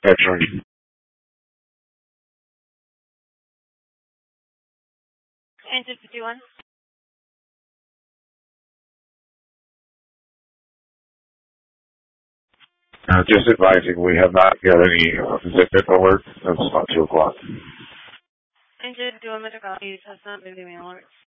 Veteran. Engine 51. Just advising, we have not got any Pacific alert. It's about 2 o'clock. Engine 51, Metro County, has not been giving alerts.